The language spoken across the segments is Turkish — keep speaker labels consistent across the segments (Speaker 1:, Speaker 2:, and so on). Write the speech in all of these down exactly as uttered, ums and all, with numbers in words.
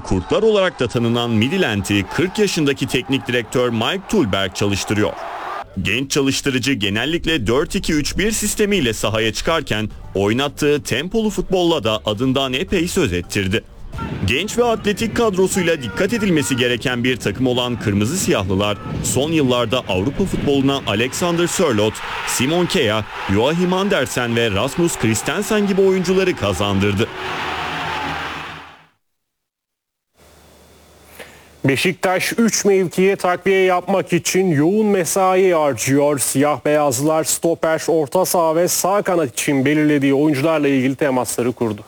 Speaker 1: Kurtlar olarak da tanınan Midtjylland'i kırk yaşındaki teknik direktör Mike Tulberg çalıştırıyor. Genç çalıştırıcı genellikle dört iki üç bir sistemiyle sahaya çıkarken oynattığı tempolu futbolla da adından epey söz ettirdi. Genç ve atletik kadrosuyla dikkat edilmesi gereken bir takım olan Kırmızı Siyahlılar son yıllarda Avrupa futboluna Alexander Sørloth, Simon Kjær, Joachim Andersen ve Rasmus Christensen gibi oyuncuları kazandırdı.
Speaker 2: Beşiktaş üç mevkiye takviye yapmak için yoğun mesai harcıyor. Siyah beyazlılar stoper, orta saha ve sağ kanat için belirlediği oyuncularla ilgili temasları kurdu.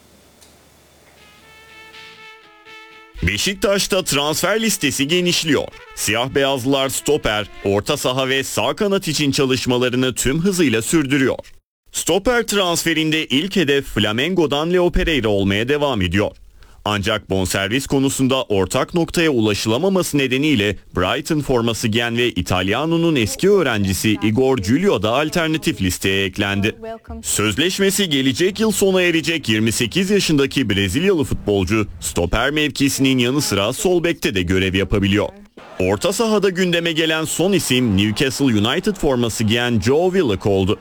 Speaker 1: Beşiktaş'ta transfer listesi genişliyor. Siyah beyazlılar stoper, orta saha ve sağ kanat için çalışmalarını tüm hızıyla sürdürüyor. Stoper transferinde ilk hedef Flamengo'dan Leo Pereira olmaya devam ediyor. Ancak bonservis konusunda ortak noktaya ulaşılamaması nedeniyle Brighton forması giyen ve İtalyano'nun eski öğrencisi Igor Giulio da alternatif listeye eklendi. Sözleşmesi gelecek yıl sona erecek yirmi sekiz yaşındaki Brezilyalı futbolcu stoper mevkisinin yanı sıra sol bekte de görev yapabiliyor. Orta sahada gündeme gelen son isim Newcastle United forması giyen Joe Willock oldu.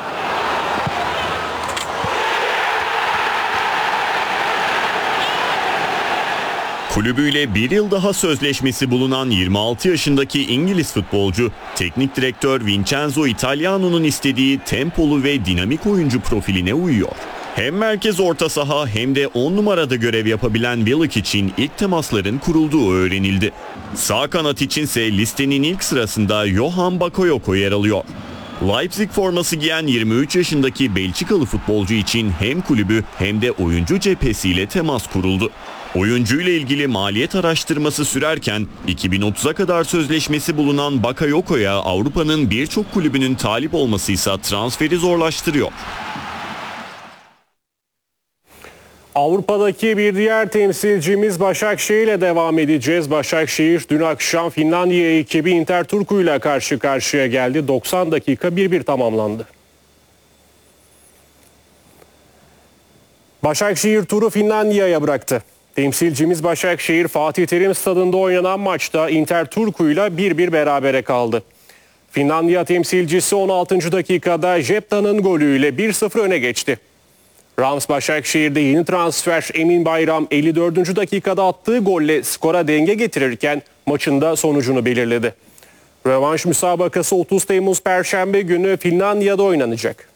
Speaker 1: Kulübüyle bir yıl daha sözleşmesi bulunan yirmi altı yaşındaki İngiliz futbolcu, teknik direktör Vincenzo Italiano'nun istediği tempolu ve dinamik oyuncu profiline uyuyor. Hem merkez orta saha hem de on numarada görev yapabilen Willock için ilk temasların kurulduğu öğrenildi. Sağ kanat içinse listenin ilk sırasında Johan Bakayoko yer alıyor. Leipzig forması giyen yirmi üç yaşındaki Belçikalı futbolcu için hem kulübü hem de oyuncu cephesiyle temas kuruldu. Oyuncuyla ilgili maliyet araştırması sürerken iki bin otuza kadar sözleşmesi bulunan Bakayoko'ya Avrupa'nın birçok kulübünün talip olması ise transferi zorlaştırıyor.
Speaker 2: Avrupa'daki bir diğer temsilcimiz Başakşehir ile devam edeceğiz. Başakşehir dün akşam Finlandiya ekibi Inter Turku ile karşı karşıya geldi. doksan dakika bir bir tamamlandı. Başakşehir turu Finlandiya'ya bıraktı. Temsilcimiz Başakşehir Fatih Terim Stadı'nda oynanan maçta Inter Turku ile bir bir berabere kaldı. Finlandiya temsilcisi on altıncı dakikada Jepta'nın golüyle bir sıfır öne geçti. Rams Başakşehir'de yeni transfer Emin Bayram elli dördüncü dakikada attığı golle skora denge getirirken maçın da sonucunu belirledi. Rövanş müsabakası otuz Temmuz Perşembe günü Finlandiya'da oynanacak.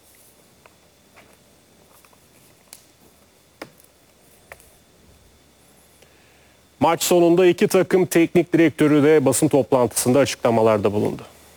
Speaker 2: Maç sonunda iki takım teknik direktörü de basın toplantısında açıklamalarda bulundu.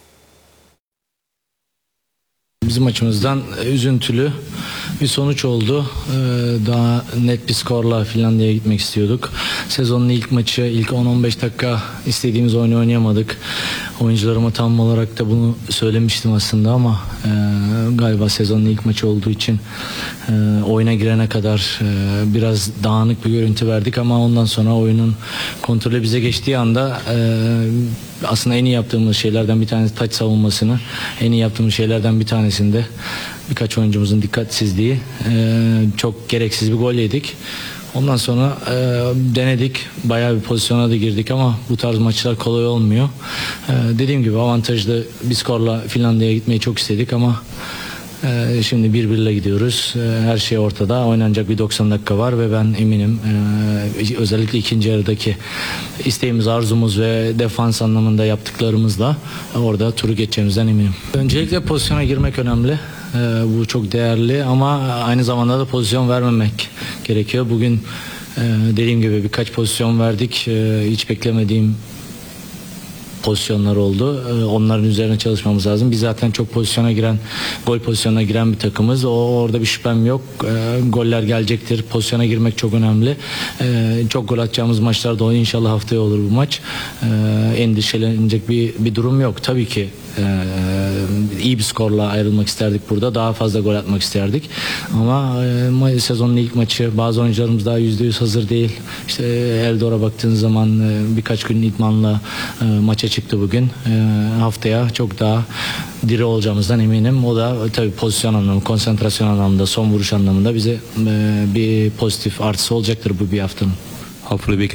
Speaker 3: Bizim maçımızdan üzüntülü bir sonuç oldu. Daha net bir skorla Finlandiya'ya gitmek istiyorduk. Sezonun ilk maçı, ilk on on beş dakika istediğimiz oyunu oynayamadık. Oyuncularıma tam olarak da bunu söylemiştim aslında ama e, galiba sezonun ilk maçı olduğu için e, oyuna girene kadar e, biraz dağınık bir görüntü verdik ama ondan sonra oyunun kontrolü bize geçtiği anda e, aslında en iyi yaptığımız şeylerden bir tanesi taç savunmasını, en iyi yaptığımız şeylerden bir tanesinde birkaç oyuncumuzun dikkatsizliği, e, çok gereksiz bir gol yedik. Ondan sonra e, denedik, bayağı bir pozisyona da girdik ama bu tarz maçlar kolay olmuyor. E, dediğim gibi avantajlı bir skorla Finlandiya'ya gitmeyi çok istedik ama e, şimdi bir birle gidiyoruz. E, her şey ortada, oynanacak bir doksan dakika var ve ben eminim e, özellikle ikinci yarıdaki isteğimiz, arzumuz ve defans anlamında yaptıklarımızla orada turu geçeceğimizden eminim. Öncelikle pozisyona girmek önemli. Ee, bu çok değerli ama aynı zamanda da pozisyon vermemek gerekiyor. Bugün e, dediğim gibi birkaç pozisyon verdik. E, hiç beklemediğim pozisyonlar oldu. E, onların üzerine çalışmamız lazım. Biz zaten çok pozisyona giren, gol pozisyonuna giren bir takımız. O orada bir şüphem yok. E, goller gelecektir. Pozisyona girmek çok önemli. E, çok gol atacağımız maçlarda o inşallah haftaya olur bu maç. E, endişelenecek bir bir durum yok. Tabii ki Ee, iyi bir skorla ayrılmak isterdik burada. Daha fazla gol atmak isterdik. Ama e, sezonun ilk maçı, bazı oyuncularımız daha yüzde yüz hazır değil. İşte Eldor'a baktığınız zaman e, birkaç gün idmanla e, maça çıktı bugün. E, haftaya çok daha diri olacağımızdan eminim. O da tabii pozisyon anlamında, konsantrasyon anlamında, son vuruş anlamında bize e, bir pozitif artısı olacaktır bu bir haftanın. Hopefully we